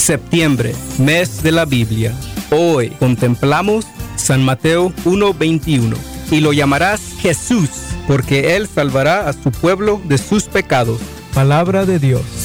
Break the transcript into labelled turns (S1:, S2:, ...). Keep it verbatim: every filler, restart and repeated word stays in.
S1: Septiembre, mes de la Biblia. Hoy contemplamos San Mateo uno veintiuno. Y lo llamarás Jesús, porque Él salvará a su pueblo de sus pecados. Palabra de Dios.